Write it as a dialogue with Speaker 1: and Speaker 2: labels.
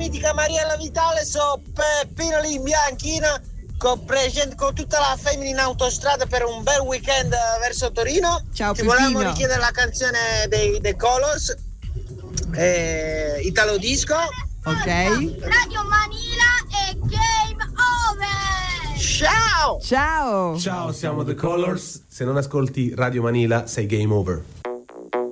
Speaker 1: mitica Mariella Vitale, so Peppino lì in bianchina, presente con tutta la femmina in autostrada per un bel weekend verso Torino.
Speaker 2: Ciao,
Speaker 1: Ti
Speaker 2: Peppino.
Speaker 1: volevamo richiedere la canzone dei The Colors, Italo Disco.
Speaker 2: Ok.
Speaker 3: Radio Manila e Game Over.
Speaker 1: Ciao!
Speaker 2: Ciao.
Speaker 4: Ciao, siamo The Colors. Se non ascolti Radio Manila sei game over.